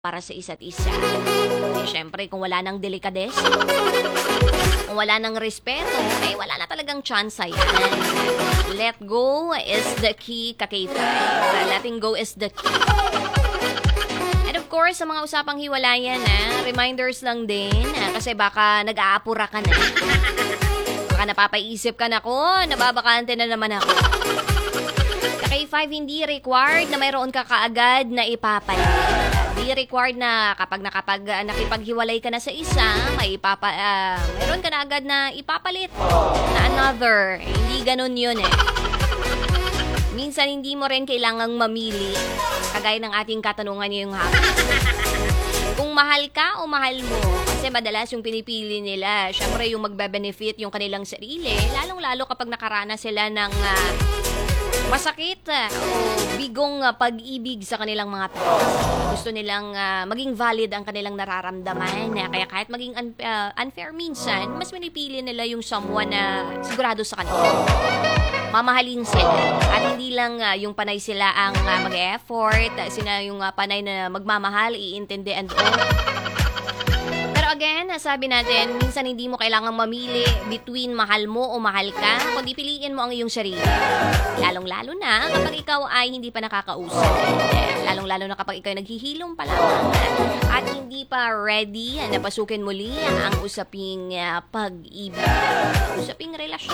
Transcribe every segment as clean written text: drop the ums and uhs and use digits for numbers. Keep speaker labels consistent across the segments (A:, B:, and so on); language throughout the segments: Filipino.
A: para sa isa't isa. Eh, syempre, kung wala ng delikadesa, kung wala ng respeto, eh, wala na talagang chance yan. Let go is the key, Ka-K5. Letting go is the key. And of course, sa mga usapang hiwalayan, reminders lang din, kasi baka nag-aapura ka na. Baka napapaisip ka na, nababakante na naman ako. Ka-K5, hindi required na mayroon ka kaagad na ipapalit. Hindi required na kapag nakipaghiwalay ka na sa isa, mayroon ka na agad na ipapalit na another. Hindi ganun yun eh. Minsan hindi mo rin kailangang mamili, kagaya ng ating katanungan ngayong hapon. Kung mahal ka o mahal mo, kasi madalas yung pinipili nila, syempre yung magbe-benefit yung kanilang sarili, lalong-lalo kapag nakaranas sila ng masakit o bigong pag-ibig sa kanilang mga parents. Gusto nilang maging valid ang kanilang nararamdaman. Kaya kahit maging unfair minsan, mas pinipili nila yung someone na sigurado sa kanila. Mamahalin sila. At hindi lang yung panay sila ang mag-effort, sila yung panay na magmamahal, iintindi and all. Pero again, sabi natin, minsan hindi mo kailangang mamili between mahal mo o mahal ka, kundi piliin mo ang iyong sarili. Lalong-lalo na kapag ikaw ay hindi pa nakakausap. Lalong-lalo na kapag ikaw ay naghihilom pa lamang at hindi pa ready na pasukin muli ang usaping pag-ibig, usaping relasyon.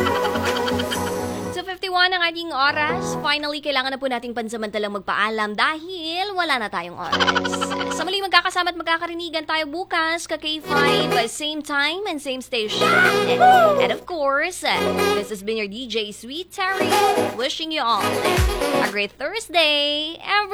A: So 51 ang ating oras. Finally, kailangan na po nating pansamantalang magpaalam dahil wala na tayong oras. Sa muli magkakasama at magkakarinigan tayo bukas, Ka-K5, same time and same station. And of course, this has been your DJ Sweet Terry, wishing you all a great Thursday.